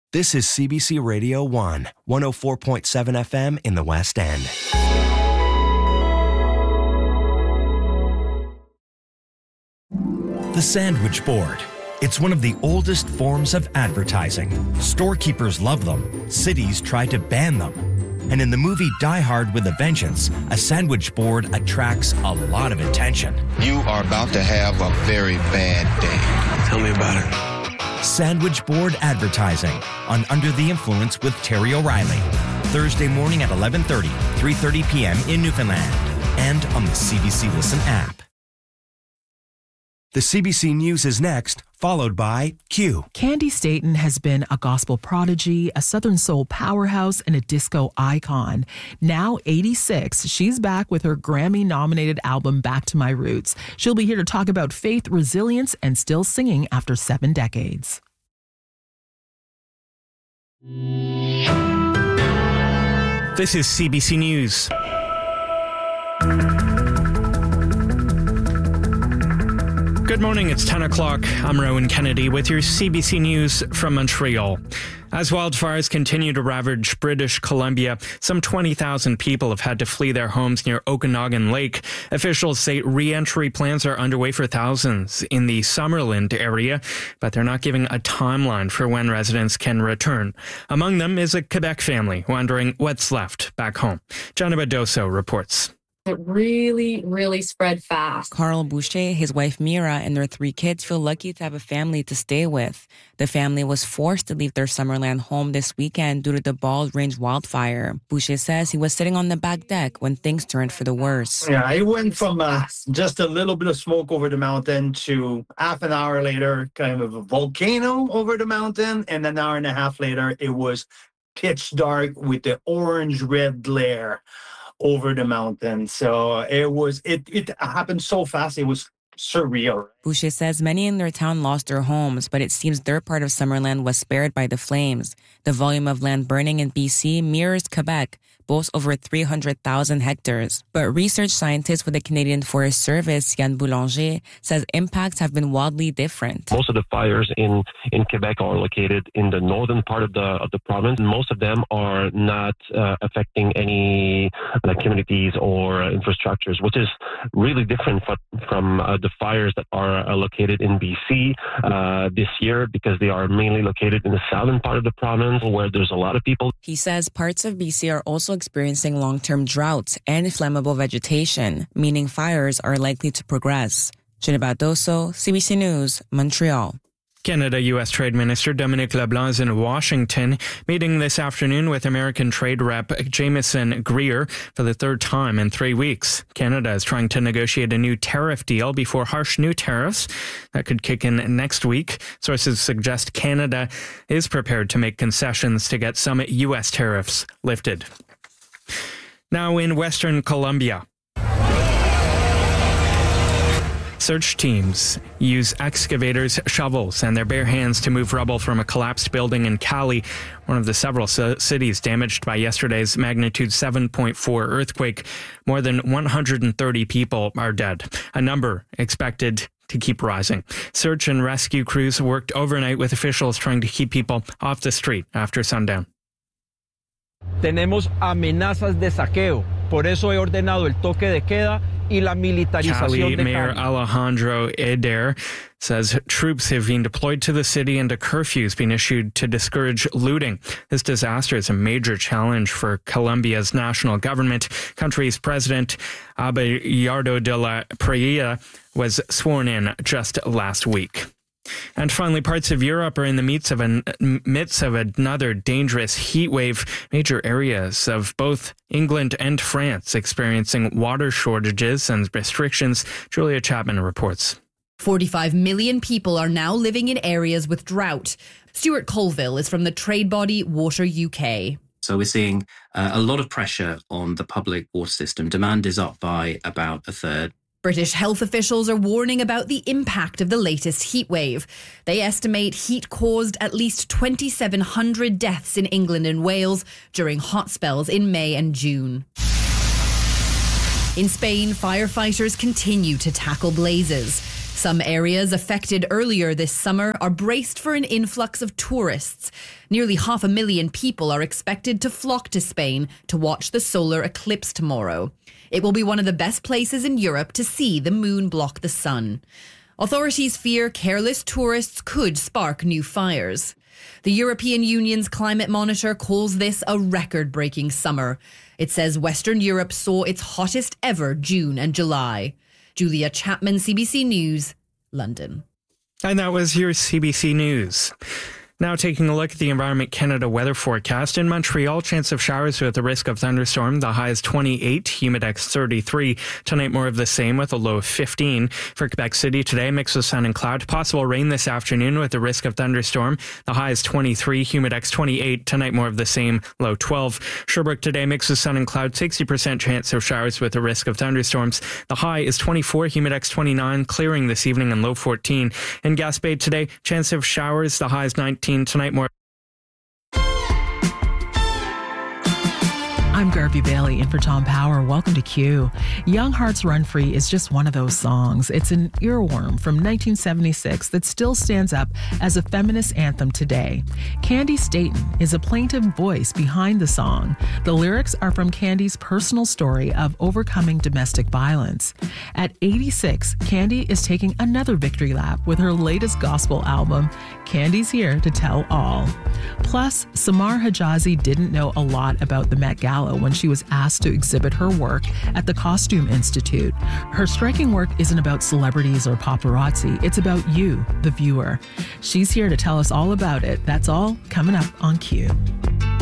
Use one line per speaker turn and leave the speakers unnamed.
This is CBC Radio 1, 104.7 FM in the West End. The sandwich board. It's one of the oldest forms of advertising. Storekeepers love them. Cities try to ban them. And in the movie Die Hard with a Vengeance, a sandwich board attracts a lot of attention.
You are about to have a very bad day.
Tell me about it.
Sandwich board advertising on Under the Influence with Terry O'Reilly. Thursday morning at 11:30, 3:30 p.m. in Newfoundland. And on the CBC Listen app. The CBC News is next, followed by Q.
Candy Staton has been a gospel prodigy, a Southern soul powerhouse, and a disco icon. Now 86, she's back with her Grammy-nominated album Back to My Roots. She'll be here to talk about faith, resilience, and still singing after 7 decades.
This is CBC News. Good morning, it's 10 o'clock. I'm Rowan Kennedy with your CBC News from Montreal. As wildfires continue to ravage British Columbia, some 20,000 people have had to flee their homes near Okanagan Lake. Officials say re-entry plans are underway for thousands in the Summerland area, but they're not giving a timeline for when residents can return. Among them is a Quebec family wondering what's left back home. Jenna Badoso reports.
It really spread fast.
Carl Boucher, his wife Mira, and their 3 kids feel lucky to have a family to stay with. The family was forced to leave their Summerland home this weekend due to the Bald Range wildfire. Boucher says he was sitting on the back deck when things turned for the worse.
Yeah, it went from just a little bit of smoke over the mountain to half an hour later, kind of a volcano over the mountain. And an hour and a half later, it was pitch dark with the orange-red glare over the mountain. So it happened so fast, it was surreal.
Boucher says many in their town lost their homes, but it seems their part of Summerland was spared by the flames. The volume of land burning in BC mirrors Quebec, boasts over 300,000 hectares. But research scientist with the Canadian Forest Service, Yann Boulanger, says impacts have been wildly different.
Most of the fires in Quebec are located in the northern part of the province. Most of them are not affecting any communities or infrastructures, which is really different from the fires that are located in BC this year, because they are mainly located in the southern part of the province where there's a lot of people.
He says parts of BC are also experiencing long-term droughts and flammable vegetation, meaning fires are likely to progress. Jenna Badoso, CBC News, Montreal.
Canada-U.S. Trade Minister Dominic LeBlanc is in Washington, meeting this afternoon with American Trade Rep Jameson Greer for the 3rd time in 3 weeks. Canada is trying to negotiate a new tariff deal before harsh new tariffs that could kick in next week. Sources suggest Canada is prepared to make concessions to get some U.S. tariffs lifted. Now in Western Colombia. Search teams use excavators, shovels, and their bare hands to move rubble from a collapsed building in Cali, one of the several cities damaged by yesterday's magnitude 7.4 earthquake. More than 130 people are dead, a number expected to keep rising. Search and rescue crews worked overnight with officials trying to keep people off the street after sundown.
Tenemos amenazas de saqueo. Por eso he ordenado el toque de queda y la militarización
Cali
de
Mayor
Cali.
Alejandro Eder says troops have been deployed to the city and a curfew has been issued to discourage looting. This disaster is a major challenge for Colombia's national government. Country's president, Abelardo de la Praia, was sworn in just last week. And finally, parts of Europe are in the midst of another dangerous heat wave. Major areas of both England and France experiencing water shortages and restrictions. Julia Chapman reports.
45 million people are now living in areas with drought. Stuart Colville is from the trade body Water UK.
So we're seeing a lot of pressure on the public water system. Demand is up by about a third.
British health officials are warning about the impact of the latest heat wave. They estimate heat caused at least 2,700 deaths in England and Wales during hot spells in May and June. In Spain, firefighters continue to tackle blazes. Some areas affected earlier this summer are braced for an influx of tourists. Nearly 500,000 people are expected to flock to Spain to watch the solar eclipse tomorrow. It will be one of the best places in Europe to see the moon block the sun. Authorities fear careless tourists could spark new fires. The European Union's climate monitor calls this a record-breaking summer. It says Western Europe saw its hottest ever June and July. Julia Chapman, CBC News, London.
And that was your CBC News. Now taking a look at the Environment Canada weather forecast. In Montreal, chance of showers with a risk of thunderstorm. The high is 28, humidex 33. Tonight, more of the same with a low of 15. For Quebec City today, mix of sun and cloud. Possible rain this afternoon with a risk of thunderstorm. The high is 23, humidex 28. Tonight, more of the same, low 12. Sherbrooke today, mix of sun and cloud. 60% chance of showers with a risk of thunderstorms. The high is 24, humidex 29. Clearing this evening and low 14. In Gaspé today, chance of showers. The high is 19. Tonight, more.
I'm Garvey Bailey in for Tom Power. Welcome to Q. Young Hearts Run Free is just one of those songs. It's an earworm from 1976 that still stands up as a feminist anthem today. Candy Staton is a plaintive voice behind the song. The lyrics are from Candy's personal story of overcoming domestic violence. At 86, Candy is taking another victory lap with her latest gospel album, Candy's Here to Tell All. Plus, Samar Hijazi didn't know a lot about the Met Gala when she was asked to exhibit her work at the Costume Institute. Her striking work isn't about celebrities or paparazzi. It's about you, the viewer. She's here to tell us all about it. That's all coming up on Q.